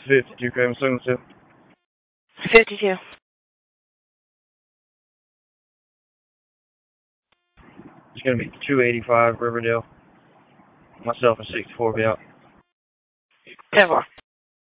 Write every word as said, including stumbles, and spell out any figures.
fifty-two, Craven Singleton. fifty-two. It's going to be two eighty-five, Riverdale. Myself and sixty-four be out. ten four.